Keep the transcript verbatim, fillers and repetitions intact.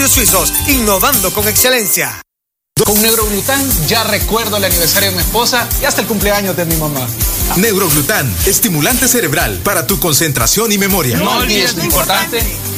Laboratorios Suizos, innovando con excelencia. Con Neuroglután ya recuerdo el aniversario de mi esposa y hasta el cumpleaños de mi mamá. Neuroglután, estimulante cerebral para tu concentración y memoria. No olvides lo importante,